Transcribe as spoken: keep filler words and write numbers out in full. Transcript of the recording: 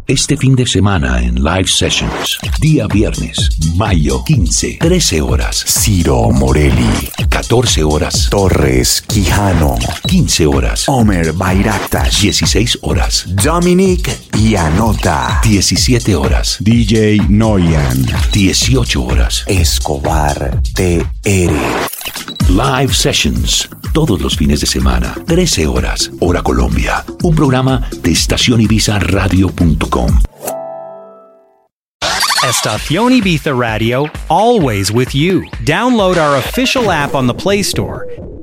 Este fin de semana en Live Sessions. Día viernes, mayo quince, trece horas. Ciro Morelli. catorce horas. Torres Quijano. quince horas. Omer Bayraktas. dieciséis horas. Dominic Ianota. diecisiete horas. D J Noyan. dieciocho horas. Escobar T R. Live Sessions. Todos los fines de semana. trece horas. Hora Colombia. Un programa de estación ibiza radio punto com. Estación Ibiza Radio, always with you. Download our official app on the Play Store